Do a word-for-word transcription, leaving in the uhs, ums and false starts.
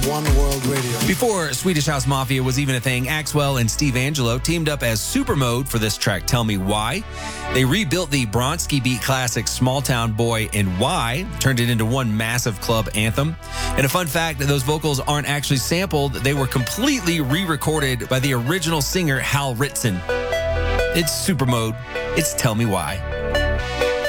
One World Radio. Before Swedish House Mafia was even a thing, Axwell and Steve Angelo teamed up as Supermode for this track, Tell Me Why. They rebuilt the Bronski beat classic Small Town Boy and Why, turned it into one massive club anthem. And a fun fact, those vocals aren't actually sampled. They were completely re-recorded by the original singer, Hal Ritson. It's Supermode. It's Tell Me Why.